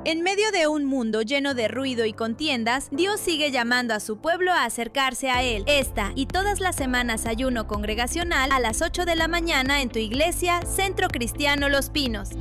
En medio de un mundo lleno de ruido y contiendas, Dios sigue llamando a su pueblo a acercarse a Él. Esta y todas las semanas ayuno congregacional a las 8 de la mañana en tu iglesia, Centro Cristiano Los Pinos.